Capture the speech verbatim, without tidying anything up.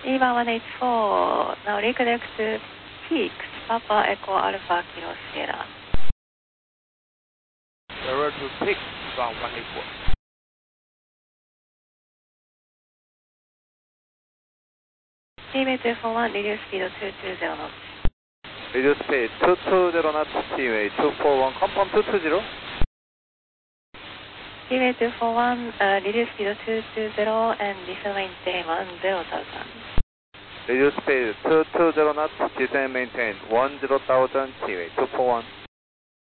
E one one eight four, now reconnect to Peaks, Papa Echo Alpha Kilo Sierra. Error to Peaks, one one eight four. T V two four one, reduce speed two two zero knots. Reduce speed two two zero knots, T-Way two four one, confirm two two zero. T V two four one, uh, reduce speed two two zero and descend maintain one zero thousand. Reduce speed two two zero knots, descend maintain one zero thousand, T-Way two four one.